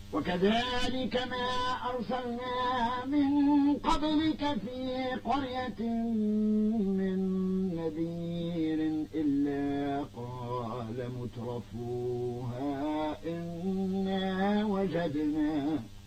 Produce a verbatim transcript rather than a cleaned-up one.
وكذلك ما أرسلنا من قبلك في قرية من نذير إلا قال مترفوها إنا وجدنا